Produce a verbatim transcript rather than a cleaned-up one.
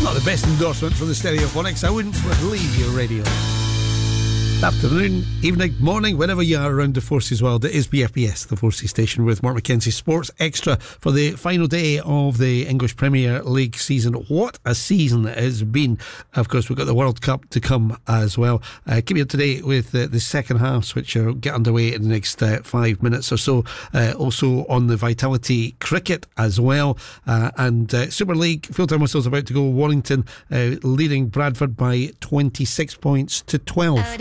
Not the best endorsement for the Stereophonics. I wouldn't leave your radio. Afternoon, evening, morning, whenever you are around the Forces world. It is B F B S, the Forces station, with Mark McKenzie Sports Extra for the final day of the English Premier League season. What a season it has been. Of course, we've got the World Cup to come as well. Uh, keep you up to date with uh, the second halves, which will get underway in the next uh, five minutes or so. Uh, also on the Vitality Cricket as well. Uh, and uh, Super League, full-time whistle's about to go. Warrington uh, leading Bradford by twenty-six points to twelve.